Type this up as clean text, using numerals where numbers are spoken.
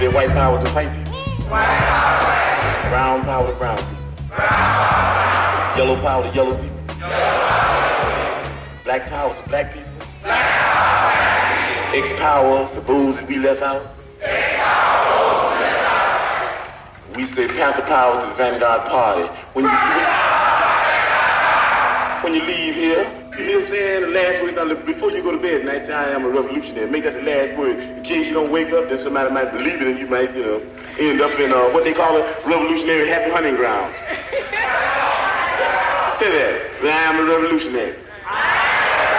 say white power to white people. White power. Brown power to brown people. Brown power. Yellow power to yellow people. Yellow power. Black power to black people. Black power. X power to those that we left out. X power to left out. We say Panther power to the Vanguard Party. When you leave here, you saying the last word, before you go to bed tonight, say, I am a revolutionary. Make that the last word. In case you don't wake up, then somebody might believe it and you might, end up in what they call it, revolutionary happy hunting grounds. Say that. I am a revolutionary.